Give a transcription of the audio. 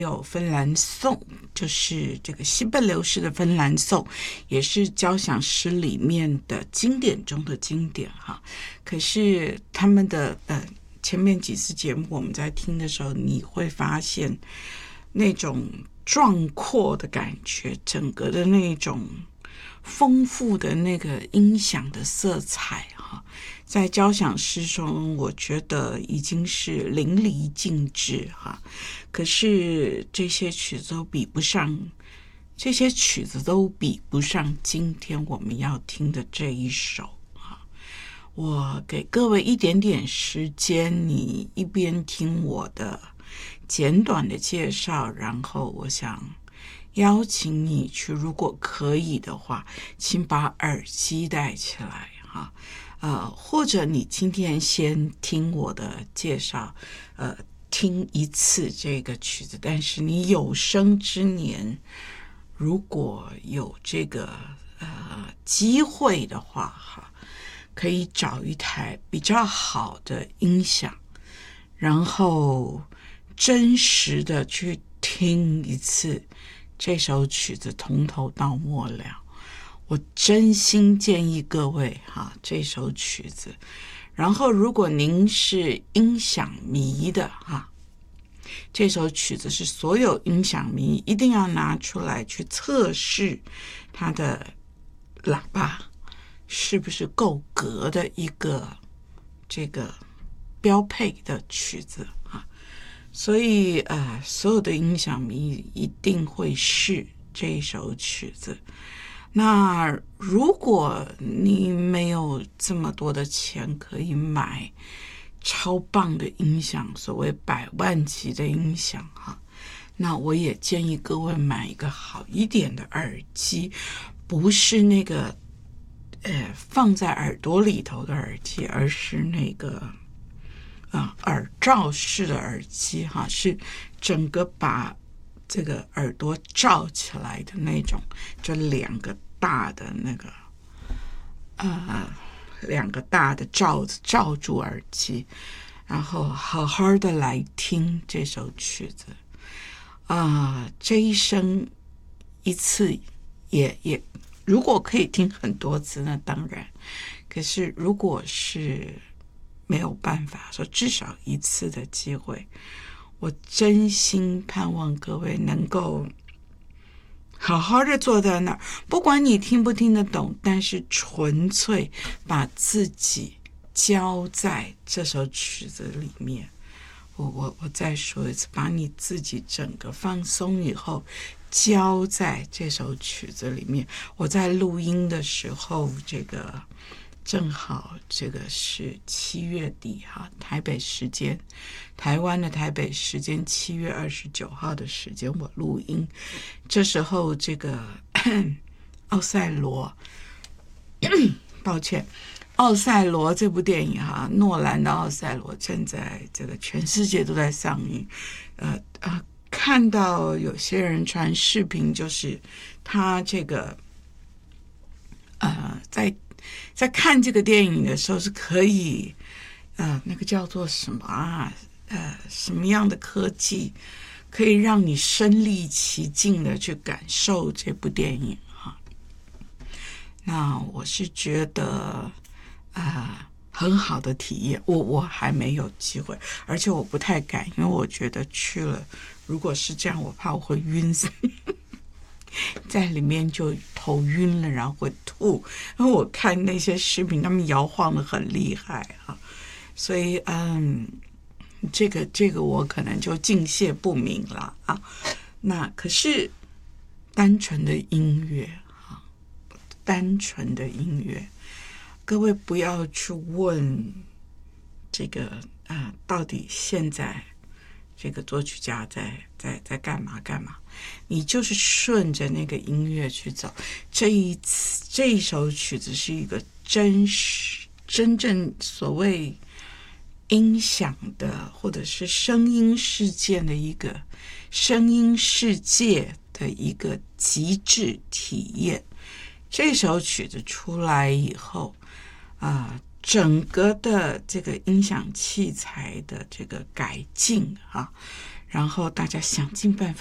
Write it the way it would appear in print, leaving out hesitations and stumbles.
有芬兰颂，就是这个西贝流士的芬兰颂，也是交响诗里面的经典中的经典哈。可是他们的前面几次节目我们在听的时候，你会发现那种壮阔的感觉，整个的那种丰富的那个音响的色彩哈，在交响诗中我觉得已经是淋漓尽致哈。可是这些曲子都比不上今天我们要听的这一首哈。我给各位一点点时间，你一边听我的简短的介绍，然后我想邀请你去，如果可以的话，请把耳机戴起来哈。或者你今天先听我的介绍，听一次这个曲子，但是你有生之年如果有这个机会的话哈，可以找一台比较好的音响，然后真实的去听一次这首曲子从头到末了。我真心建议各位哈，这首曲子，然后如果您是音响迷的哈，这首曲子是所有音响迷一定要拿出来去测试它的喇叭是不是够格的一个这个标配的曲子啊。所以所有的音响迷一定会试这一首曲子。那如果你没有这么多的钱可以买超棒的音响，所谓100万级的音响哈，那我也建议各位买一个好一点的耳机，不是那个放在耳朵里头的耳机，而是那个耳罩式的耳机哈，是整个把这个耳朵罩起来的那种，就两个大的那个两个大的罩子罩住耳机，然后好好的来听这首曲子这一生一次也如果可以听很多次那当然，可是如果是没有办法说至少一次的机会，我真心盼望各位能够好好的坐在那儿，不管你听不听得懂，但是纯粹把自己交在这首曲子里面。我再说一次，把你自己整个放松以后交在这首曲子里面。我在录音的时候，这个正好这个是7月底哈，台湾的台北时间7月29号的时间我录音，这时候这个奥赛罗抱歉，奥赛罗这部电影哈，诺兰的奥赛罗正在这个全世界都在上映。看到有些人传视频，就是他这个在看这个电影的时候是可以那个叫做什么什么样的科技可以让你身临其境的去感受这部电影哈。那我是觉得很好的体验，我还没有机会，而且我不太敢，因为我觉得去了如果是这样，我怕我会晕死在里面就头晕了，然后会吐。因为我看那些视频，他们摇晃的很厉害啊，所以这个我可能就敬谢不明了啊。那可是单纯的音乐啊，单纯的音乐，各位不要去问这个到底现在这个作曲家在干嘛，你就是顺着那个音乐去走。这一首曲子是一个真正所谓音响的或者是声音世界的一个极致体验。这首曲子出来以后整个的这个音响器材的这个改进然后大家想尽办法